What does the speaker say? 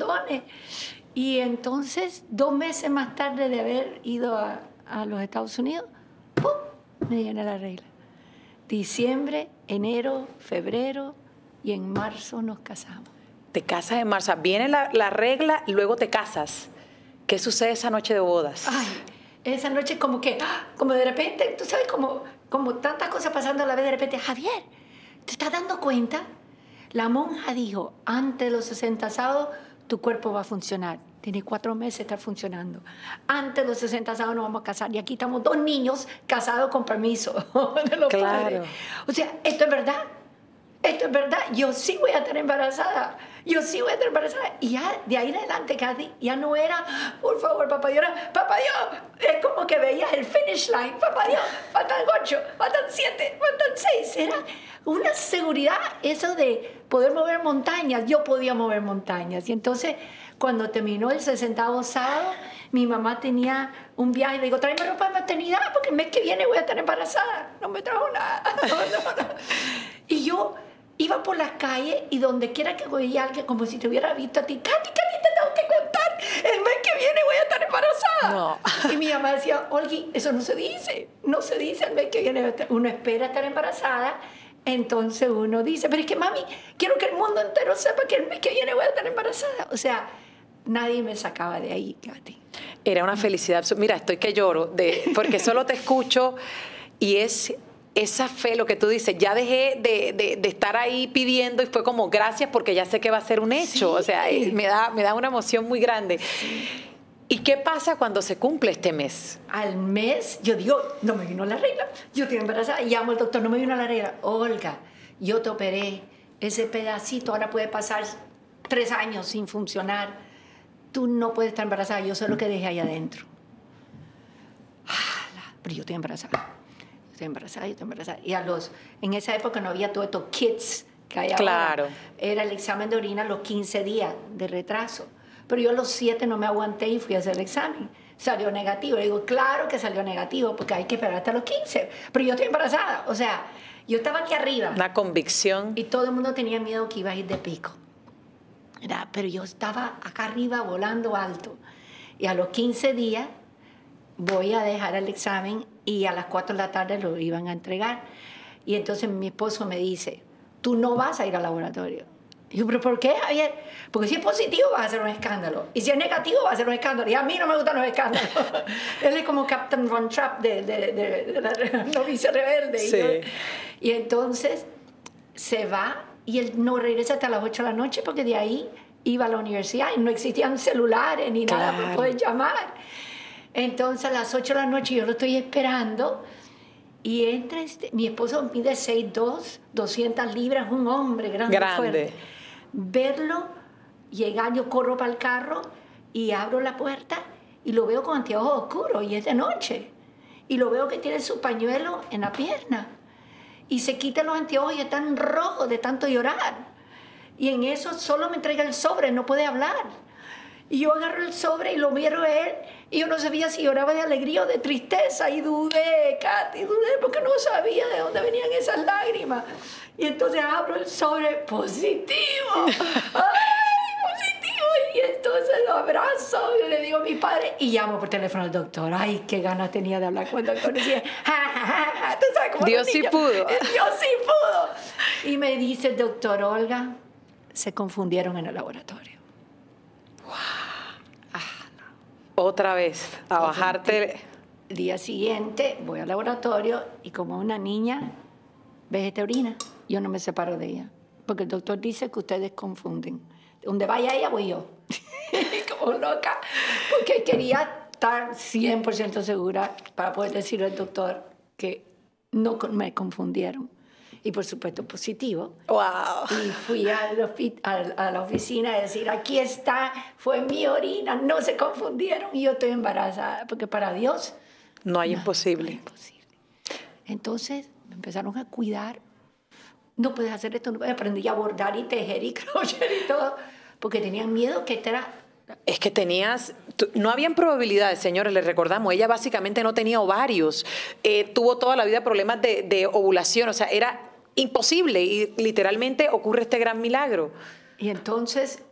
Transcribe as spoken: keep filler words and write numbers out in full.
condones. Y entonces, dos meses más tarde de haber ido a, a los Estados Unidos, ¡pum!, me viene la regla. Diciembre, enero, febrero y en marzo nos casamos. Te casas en marzo, viene la, la regla, luego te casas. ¿Qué sucede esa noche de bodas? Ay, esa noche como que, como de repente, tú sabes, como, como tantas cosas pasando a la vez, de repente, Javier, ¿te estás dando cuenta? La monja dijo, antes de los sesenta sábados, tu cuerpo va a funcionar. Tiene cuatro meses de estar funcionando. Antes de los sesenta sábados nos vamos a casar. Y aquí estamos dos niños casados con permiso de los claro. padres. O sea, esto es verdad. Esto es verdad. Yo sí voy a estar embarazada. Yo sí voy a estar embarazada. Y ya de ahí en adelante, Kathy, ya no era, por favor, papá Dios, papá Dios. Es como que veías el finish line. Papá Dios, faltan ocho, faltan siete, faltan seis. Era una seguridad eso de poder mover montañas. Yo podía mover montañas. Y entonces, cuando terminó el sesentavo sábado, mi mamá tenía un viaje. Le digo, tráeme ropa de maternidad porque el mes que viene voy a estar embarazada. No me trajo nada. No, no, no. Y yo iba por las calles y donde quiera que veía alguien, como si te hubiera visto a ti, Katy, Katy, te tengo que contar, el mes que viene voy a estar embarazada. No. Y mi mamá decía, Olgi, eso no se dice, no se dice el mes que viene. Uno espera estar embarazada, entonces uno dice, pero es que mami, quiero que el mundo entero sepa que el mes que viene voy a estar embarazada. O sea, nadie me sacaba de ahí, Katy. Era una felicidad. Mira, estoy que lloro, de, porque solo te escucho y es... esa fe, lo que tú dices, ya dejé de, de, de estar ahí pidiendo y fue como gracias porque ya sé que va a ser un hecho. Sí. O sea, me da, me da una emoción muy grande. Sí. ¿Y qué pasa cuando se cumple este mes? Al mes, yo digo, no me vino la regla, yo estoy embarazada, y llamo al doctor, no me vino la regla. Olga, yo te operé, ese pedacito ahora puede pasar tres años sin funcionar. Tú no puedes estar embarazada, yo sé lo que dejé ahí adentro. Pero yo estoy embarazada. Estoy embarazada, yo estoy embarazada. Y a los, en esa época no había todos estos kits que hay claro. ahora. Era el examen de orina a los quince días de retraso. Pero yo a los siete no me aguanté y fui a hacer el examen. Salió negativo. Le digo, claro que salió negativo, porque hay que esperar hasta los quince. Pero yo estoy embarazada. O sea, yo estaba aquí arriba. Una convicción. Y todo el mundo tenía miedo que iba a ir de pico. Era, pero yo estaba acá arriba volando alto. Y a los quince días voy a dejar el examen y a las cuatro de la tarde lo iban a entregar. Y entonces mi esposo me dice, tú no vas a ir al laboratorio. Y yo, ¿pero por qué, Javier? Porque si es positivo vas a hacer un escándalo. Y si es negativo vas a hacer un escándalo. Y a mí no me gustan los escándalos. Él es como Captain Von Trapp de, de, de, de la novicia rebelde. Sí. Y, yo, y entonces se va y él no regresa hasta las ocho de la noche porque de ahí iba a la universidad y no existían celulares ni nada claro. para poder llamar. Entonces a las ocho de la noche yo lo estoy esperando y entra este, mi esposo mide seis dos, doscientas libras, un hombre grande, grande. fuerte. Verlo llegar, yo corro para el carro y abro la puerta y lo veo con anteojos oscuros y es de noche. Y lo veo que tiene su pañuelo en la pierna y se quita los anteojos y están rojos de tanto llorar. Y en eso solo me entrega el sobre, no puede hablar. Y yo agarro el sobre y lo miro a él y yo no sabía si lloraba de alegría o de tristeza y dudé, Katy, dudé porque no sabía de dónde venían esas lágrimas. Y entonces abro el sobre, positivo, ¡ay, positivo! Y entonces lo abrazo y le digo a mi padre y llamo por teléfono al doctor. Ay, qué ganas tenía de hablar con el doctor. Decía, ja, ja, ja, ja. ¿Tú sabes cómo Dios sí pudo. Dios sí pudo. Y me dice el doctor, Olga, se confundieron en el laboratorio. Otra vez, a bajarte. El día siguiente voy al laboratorio y como una niña vegetarina, yo no me separo de ella. Porque el doctor dice que ustedes confunden. Donde vaya ella, voy yo. Como loca. Porque quería estar cien por ciento segura para poder decirle al doctor que no me confundieron. Y por supuesto positivo. Wow. Y fui a la, a la oficina a decir, aquí está, fue mi orina, no se confundieron y yo estoy embarazada, porque para Dios no hay no, imposible. No hay imposible. Entonces me empezaron a cuidar, no puedes hacer esto, no puedes aprender a bordar y tejer y crochet y todo, porque tenían miedo que esta era... Es que tenías, no habían probabilidades, señores, les recordamos, ella básicamente no tenía ovarios, eh, tuvo toda la vida problemas de, de ovulación, o sea, era imposible y literalmente ocurre este gran milagro. Y entonces